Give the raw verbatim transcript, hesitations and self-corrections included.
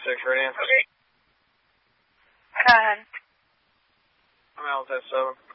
six radio. Okay. Go ahead. I'm L S seven.